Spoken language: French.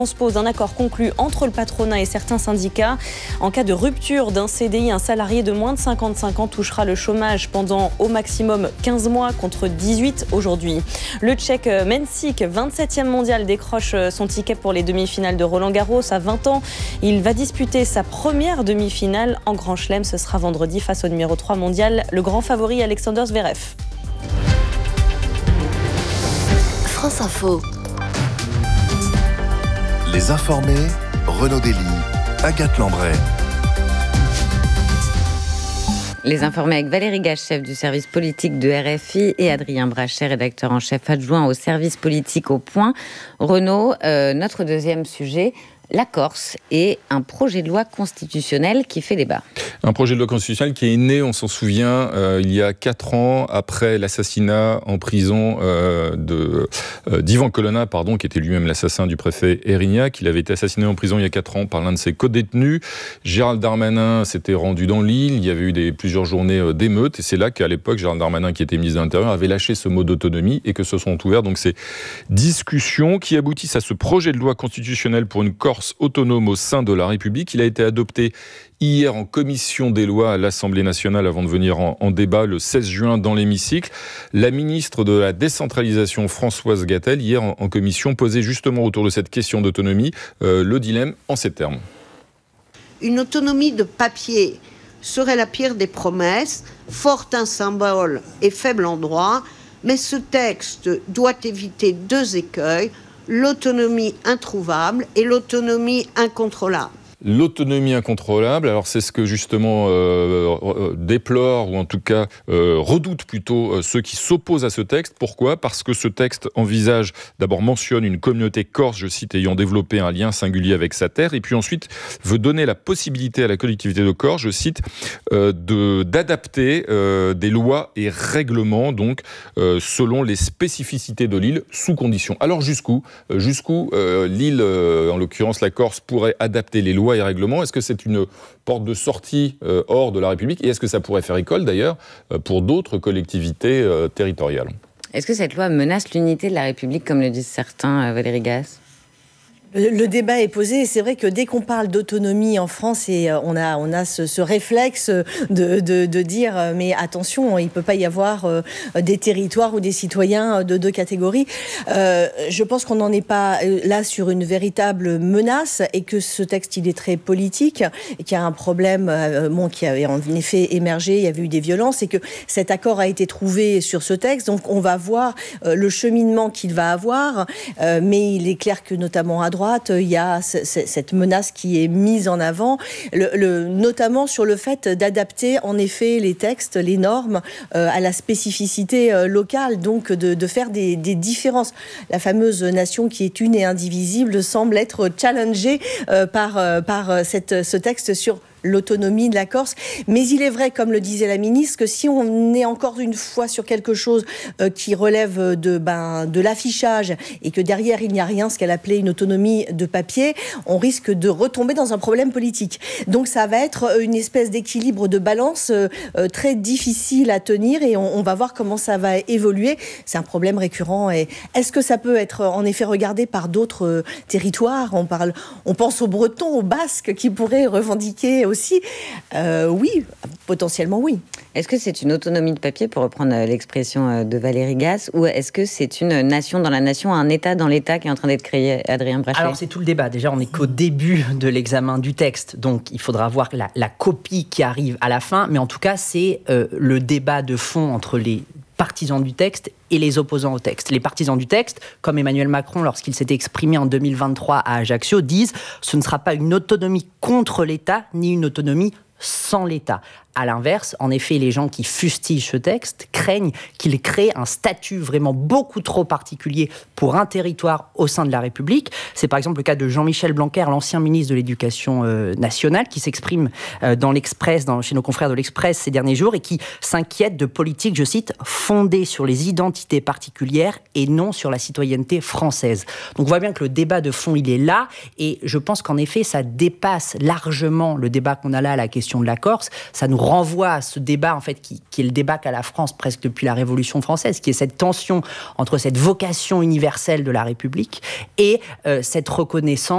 transpose un accord conclu entre le patronat et certains syndicats. En cas de rupture d'un CDI, un salarié de moins de 55 ans touchera le chômage pendant au maximum 15 mois contre 18 aujourd'hui. Le Tchèque Mensik, 27e mondial, décroche son ticket pour les demi-finales de Roland-Garros à 20 ans. Il va disputer sa première demi-finale en Grand Chelem. Ce sera vendredi face au numéro 3 mondial, le grand favori Alexander Zverev. France Info. Les informés, Renaud Dely, Agathe Lambray. Les informés avec Valérie Gage, chef du service politique de RFI, et Adrien Brachet, rédacteur en chef adjoint au service politique au Point. Renaud, notre deuxième sujet, la Corse et un projet de loi constitutionnel qui fait débat. Un projet de loi constitutionnel qui est né, on s'en souvient, il y a 4 ans, après l'assassinat en prison d'Ivan Colonna, qui était lui-même l'assassin du préfet Erignac. Il avait été assassiné en prison il y a 4 ans par l'un de ses co-détenus. Gérald Darmanin s'était rendu dans l'île, il y avait eu plusieurs journées d'émeutes, et c'est là qu'à l'époque, Gérald Darmanin, qui était ministre de l'Intérieur, avait lâché ce mot d'autonomie, et que se sont ouverts donc ces discussions qui aboutissent à ce projet de loi constitutionnel pour une Corse autonome au sein de la République. Il a été adopté hier en commission des lois à l'Assemblée nationale avant de venir en débat le 16 juin dans l'hémicycle. La ministre de la décentralisation, Françoise Gatel, hier en commission, posait justement autour de cette question d'autonomie le dilemme en ces termes. Une autonomie de papier serait la pire des promesses, forte en symbole et faible en droit, mais ce texte doit éviter 2 écueils, l'autonomie introuvable et l'autonomie incontrôlable. L'autonomie incontrôlable, alors c'est ce que justement déplore, ou en tout cas redoute plutôt ceux qui s'opposent à ce texte. Pourquoi ? Parce que ce texte mentionne une communauté corse, je cite, ayant développé un lien singulier avec sa terre, et puis ensuite veut donner la possibilité à la collectivité de Corse, je cite, d'adapter des lois et règlements, donc selon les spécificités de l'île, sous condition. Alors jusqu'où l'île, en l'occurrence la Corse, pourrait adapter les lois et règlements? Est-ce que c'est une porte de sortie hors de la République? Et est-ce que ça pourrait faire école, d'ailleurs, pour d'autres collectivités territoriales? Est-ce que cette loi menace l'unité de la République, comme le disent certains, Valérie Gage ? Le débat est posé, et c'est vrai que dès qu'on parle d'autonomie en France, on a ce réflexe de dire mais attention, il ne peut pas y avoir des territoires ou des citoyens de 2 catégories. Je pense qu'on n'en est pas là sur une véritable menace, et que ce texte il est très politique, et qu'il y a un problème qui avait en effet émergé, il y avait eu des violences, et que cet accord a été trouvé sur ce texte, donc on va voir le cheminement qu'il va avoir, mais il est clair que notamment à droite, il y a cette menace qui est mise en avant, notamment sur le fait d'adapter en effet les textes, les normes à la spécificité locale, donc de faire des différences. La fameuse nation qui est une et indivisible semble être challengée par ce texte sur l'autonomie de la Corse. Mais il est vrai, comme le disait la ministre, que si on est encore une fois sur quelque chose qui relève de l'affichage, et que derrière il n'y a rien, ce qu'elle appelait une autonomie de papier, on risque de retomber dans un problème politique. Donc ça va être une espèce d'équilibre de balance très difficile à tenir, et on va voir comment ça va évoluer. C'est un problème récurrent. Et est-ce que ça peut être en effet regardé par d'autres territoires ? On pense aux Bretons, aux Basques qui pourraient revendiquer aussi. Oui, potentiellement oui. Est-ce que c'est une autonomie de papier, pour reprendre l'expression de Valérie Gage, ou est-ce que c'est une nation dans la nation, un État dans l'État qui est en train d'être créé, Adrien Brachet ? Alors c'est tout le débat. Déjà, on n'est qu'au début de l'examen du texte, donc il faudra voir la copie qui arrive à la fin, mais en tout cas c'est le débat de fond entre les partisans du texte et les opposants au texte. Les partisans du texte, comme Emmanuel Macron lorsqu'il s'était exprimé en 2023 à Ajaccio, disent « ce ne sera pas une autonomie contre l'État, ni une autonomie sans l'État ». À l'inverse, en effet, les gens qui fustigent ce texte craignent qu'il crée un statut vraiment beaucoup trop particulier pour un territoire au sein de la République. C'est par exemple le cas de Jean-Michel Blanquer, l'ancien ministre de l'Éducation nationale, qui s'exprime dans l'Express, chez nos confrères de l'Express ces derniers jours, et qui s'inquiète de politiques, je cite, fondées sur les identités particulières et non sur la citoyenneté française. Donc on voit bien que le débat de fond, il est là, et je pense qu'en effet, ça dépasse largement le débat qu'on a là à la question de la Corse. Ça nous renvoie à ce débat, en fait, qui est le débat qu'a la France presque depuis la Révolution française, qui est cette tension entre cette vocation universelle de la République et cette reconnaissance